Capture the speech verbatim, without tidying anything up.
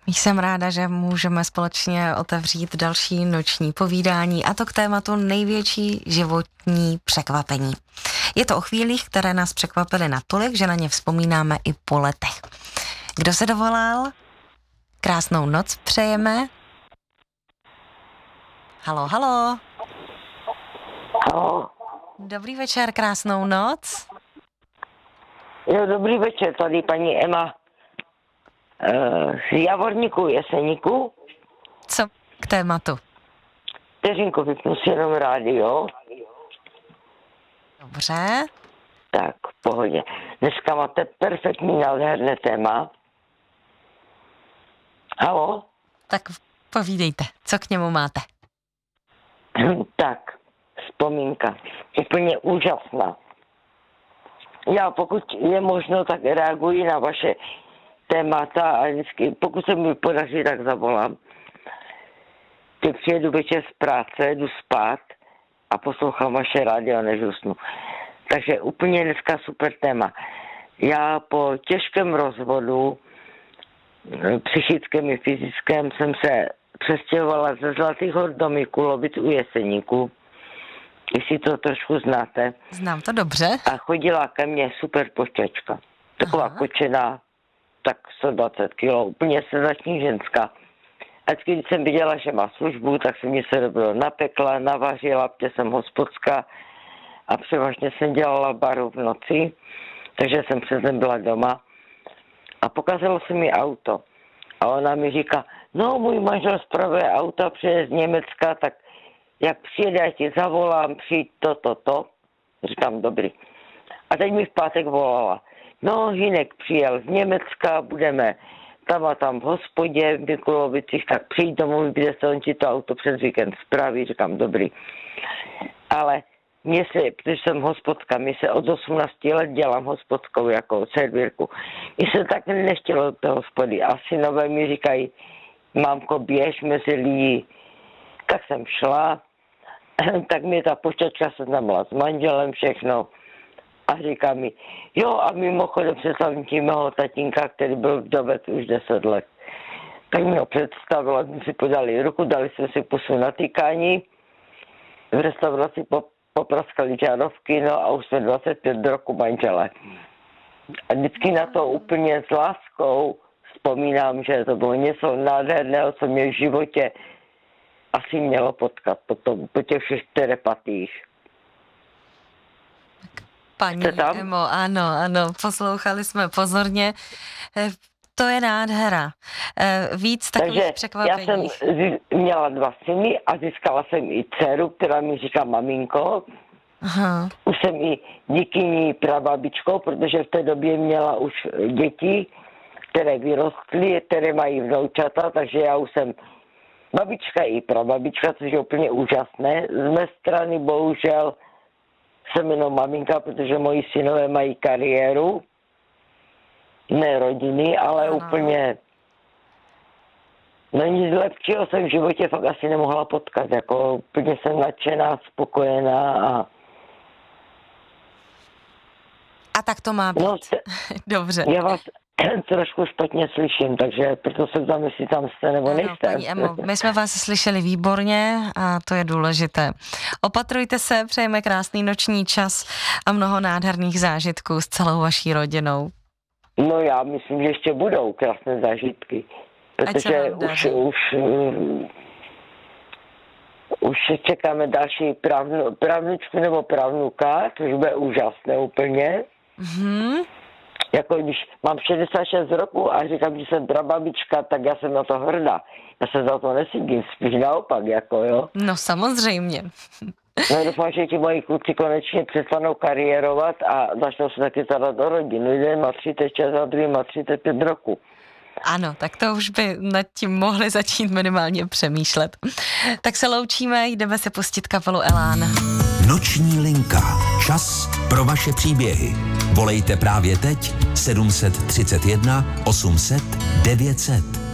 Jsem ráda, že můžeme společně otevřít další noční povídání, a to k tématu největší životní překvapení. Je to o chvílích, které nás překvapily natolik, že na ně vzpomínáme i po letech. Kdo se dovolal? Krásnou noc přejeme. Halo, halo. Halo. Dobrý večer, krásnou noc. Jo, dobrý večer, tady paní Ema z Javorníku, Jeseníku. Co k tématu? Vteřinku, vypnu si jenom rádio. Dobře. Tak, v pohodě. Dneska máte perfektní, nádherné téma. Halo? Tak povídejte, co k němu máte? Tak, vzpomínka. Úplně úžasná. Já, pokud je možno, tak reaguji na vaše témata a vždycky, pokud se mi podaří, tak zavolám. Teď přijedu večer z práce, jdu spát a poslouchám vaše rádio, než usnu. Takže úplně dneska super téma. Já po těžkém rozvodu, psychickém i fyzickém, jsem se přestěhovala ze Zlatých Hor do Mikulovic u Jeseníku. Jestli to trošku znáte. Znám to dobře. A chodila ke mně super pošťačka. Taková Aha. kočená, tak sto dvacet kilo, úplně senzační ženská. A když jsem viděla, že má službu, tak jsem mě se dobro napekla, navařila, protože jsem hospodská a převážně jsem dělala v baru v noci, takže jsem přes den byla doma a pokazilo se mi auto. A ona mi říká, no můj manžel spravuje auta přijde z Německa, tak jak přijede, já ti zavolám, přijď to, to, to. Říkám, dobrý. A teď mi v pátek volala. No, Hinek přijel z Německa, budeme tam a tam v hospodě v Mikulovicích, tak přijď domů, kde se on ti to auto přes víkend spraví. Říkám, dobrý. Ale mě se, protože jsem hospodka, mě se od osmnácti let dělám hospodskou jako servírku. Mě se tak nechtělo do té hospody. A synové mi říkají, mámko, běž mezi lidi. Tak jsem šla, tak mi ta pošťačka seznamila s manželem všechno a říká mi, jo a mimochodem představím ti mého tatínka, který byl vdovec už deset let. Tak mi ho představila, jsme si podali ruku, dali jsme si pusu na týkání, v restauraci popraskali žárovky, no a už jsme dvacet pět roku manžele. A vždycky na to úplně s láskou vzpomínám, že to bylo něco nádherného, co mě v životě asi mělo potkat po, tom, po těch všech terapatích. Paní Emo, ano, ano, poslouchali jsme pozorně. To je nádhera. Víc takových Takže překvapení. Já jsem měla dva syny a získala jsem i dceru, která mi říká maminko. Aha. Už jsem i díky ní prababičkou, protože v té době měla už děti, které vyrostly, které mají vnoučata, takže já už jsem babička i prababička, což je úplně úžasné. Z mé strany bohužel jsem jenom maminka, protože moji synové mají kariéru, ne rodiny, ale ano. Úplně no nic lepšího jsem v životě fakt asi nemohla potkat. Jako úplně jsem nadšená, spokojená a A tak to má být. No, dobře. Já vás trošku špatně slyším, takže proto se tam, jestli tam jste nebo ano, nejste. Paní Emo, my jsme vás slyšeli výborně a to je důležité. Opatrujte se, přejeme krásný noční čas a mnoho nádherných zážitků s celou vaší rodinou. No já myslím, že ještě budou krásné zážitky, protože už, už, um, už čekáme další právnu, právnučku nebo právnuka, což bude úžasné úplně. Mhm. Jako když mám šedesát šest roků a říkám, že jsem prababička, tak já jsem na to hrdá. Já se za to nesídím, spíš naopak, jako jo. No samozřejmě. No doufám, že ti moji kluci konečně přestanou kariérovat a začnou se taky starat o rodinu. Jeden má třicet šest a druhý má třicet pět roku. Ano, tak to už by nad tím mohli začít minimálně přemýšlet. Tak se loučíme, jdeme se pustit kapelu Elán. Noční linka. Čas pro vaše příběhy. Volejte právě teď sedm set třicet jedna osm set devět set.